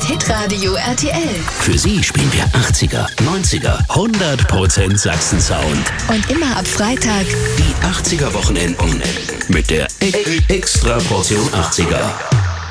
Hitradio RTL. Für Sie spielen wir 80er, 90er, 100% Sachsen-Sound. Und immer ab Freitag Die 80er Wochenenden mit der Extra-Portion 80er.